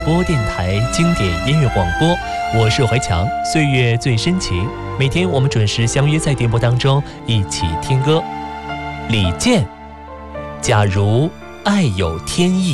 播电台经典音乐广播，我是怀强，岁月最深情。每天我们准时相约在电波当中，一起听歌。李健，假如爱有天意。